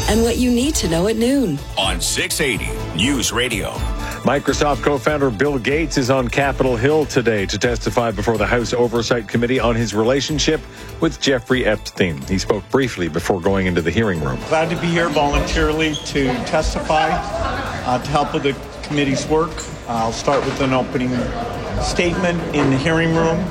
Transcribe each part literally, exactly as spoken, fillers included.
and what you need to know at noon. On six eighty News Radio. Microsoft co-founder Bill Gates is on Capitol Hill today to testify before the House Oversight Committee on his relationship with Jeffrey Epstein. He spoke briefly before going into the hearing room. Glad to be here voluntarily to testify, uh, to help with the committee's work. Uh, I'll start with an opening statement in the hearing room.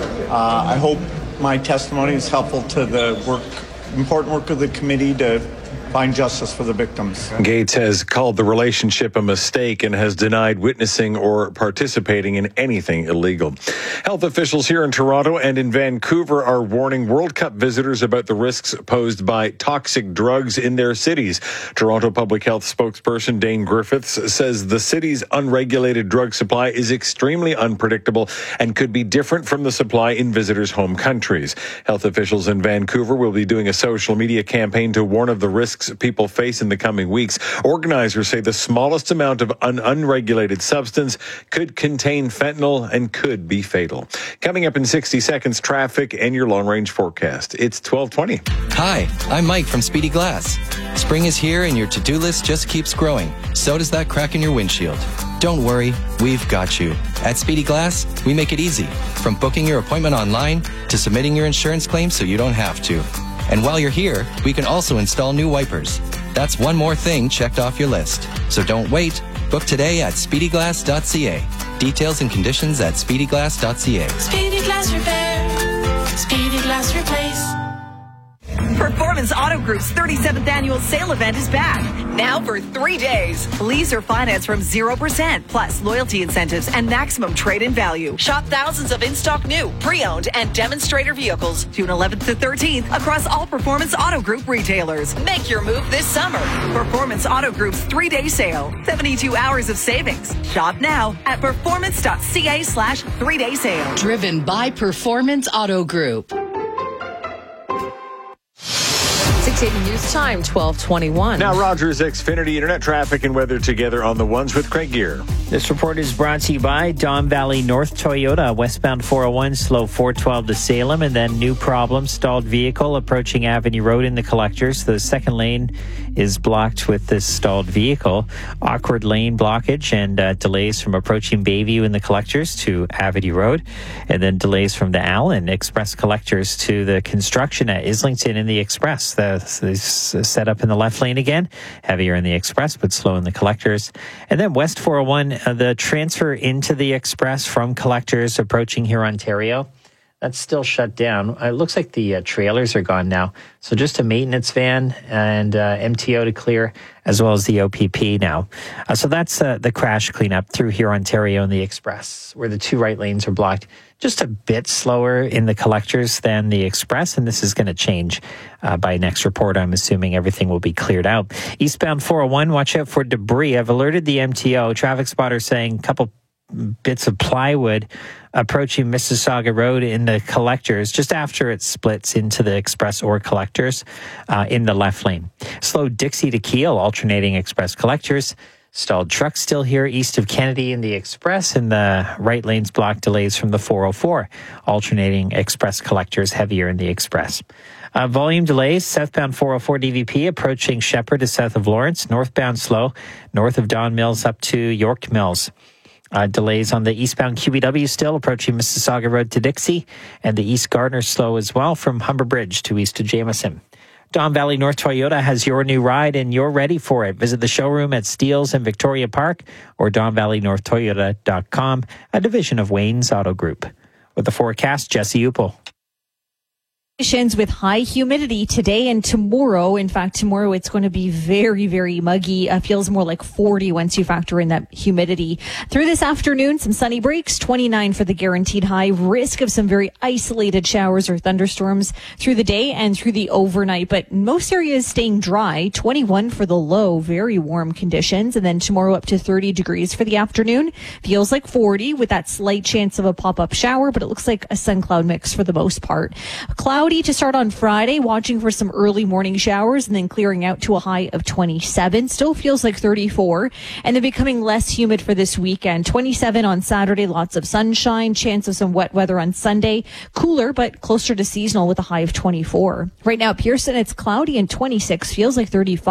Uh, I hope my testimony is helpful to the work, important work of the committee to find justice for the victims. Gates has called the relationship a mistake and has denied witnessing or participating in anything illegal. Health officials here in Toronto and in Vancouver are warning World Cup visitors about the risks posed by toxic drugs in their cities. Toronto Public Health spokesperson Dane Griffiths says the city's unregulated drug supply is extremely unpredictable and could be different from the supply in visitors' home countries. Health officials in Vancouver will be doing a social media campaign to warn of the risks people face in the coming weeks. Organizers say the smallest amount of an unregulated substance could contain fentanyl and could be fatal. Coming up in sixty seconds, traffic and your long-range forecast. It's twelve twenty. Hi, I'm Mike from Speedy Glass. Spring is here and your to-do list just keeps growing. So does that crack in your windshield. Don't worry, we've got you. At Speedy Glass, we make it easy. From booking your appointment online to submitting your insurance claim so you don't have to. And while you're here, we can also install new wipers. That's one more thing checked off your list. So don't wait. Book today at speedy glass dot c a. Details and conditions at speedy glass dot c a. Speedy Glass Repair. Speedy Glass Replace. Performance Auto Group's thirty-seventh annual sale event is back. Now for three days. Lease or finance from zero percent, plus loyalty incentives and maximum trade-in value. Shop thousands of in-stock new, pre-owned, and demonstrator vehicles June eleventh to thirteenth across all Performance Auto Group retailers. Make your move this summer. Performance Auto Group's three-day sale. seventy-two hours of savings. Shop now at performance dot c a slash three-day sale. Driven by Performance Auto Group. six eighty News Time, twelve twenty-one. Now Rogers Xfinity Internet traffic and weather together on the ones with Craig Gear. This report is brought to you by Don Valley North Toyota, westbound four oh one, slow four twelve to Salem, and then new problem, stalled vehicle approaching Avenue Road in the collectors. The second lane is blocked with this stalled vehicle. Awkward lane blockage and uh, delays from approaching Bayview in the collectors to Avenue Road, and then delays from the Allen Express collectors to the construction at Islington in the Express. The is set up in the left lane again, heavier in the Express, but slow in the collectors. And then West four oh one, uh, the transfer into the Express from collectors approaching here, Ontario, that's still shut down. It looks like the uh, trailers are gone now. So just a maintenance van and uh, M T O to clear, as well as the O P P now. Uh, so that's uh, the crash cleanup through here, Ontario, and the Express, where the two right lanes are blocked. Just a bit slower in the collectors than the Express, and this is going to change uh, by next report. I'm assuming everything will be cleared out. Eastbound four oh one, watch out for debris. I've alerted the M T O. Traffic spotters saying a couple bits of plywood approaching Mississauga Road in the collectors, just after it splits into the Express or collectors uh, in the left lane. Slow Dixie to Keel, alternating Express collectors. Stalled trucks still here east of Kennedy in the Express, and the right lane's block delays from the four oh four, alternating Express collectors heavier in the Express. Uh, volume delays, southbound four oh four D V P approaching Shepherd to south of Lawrence, northbound slow, north of Don Mills up to York Mills. Uh, delays on the eastbound Q B W still approaching Mississauga Road to Dixie, and the East Gardner slow as well from Humber Bridge to east of Jameson. Don Valley North Toyota has your new ride, and you're ready for it. Visit the showroom at Steeles and Victoria Park or don valley north toyota dot com, a division of Wayne's Auto Group. With the forecast, Jesse Upel. With high humidity today and tomorrow. In fact, tomorrow it's going to be very, very muggy. Uh, feels more like forty once you factor in that humidity. Through this afternoon, some sunny breaks, twenty-nine for the guaranteed high. Risk of some very isolated showers or thunderstorms through the day and through the overnight. But most areas staying dry, twenty-one for the low, very warm conditions. And then tomorrow up to thirty degrees for the afternoon. Feels like forty with that slight chance of a pop-up shower, but it looks like a sun-cloud mix for the most part. Cloudy to start on Friday, watching for some early morning showers and then clearing out to a high of twenty-seven. Still feels like thirty-four, and then becoming less humid for this weekend. twenty-seven on Saturday, lots of sunshine, chance of some wet weather on Sunday. Cooler, but closer to seasonal with a high of twenty-four. Right now at Pearson, it's cloudy and twenty-six, feels like thirty-five.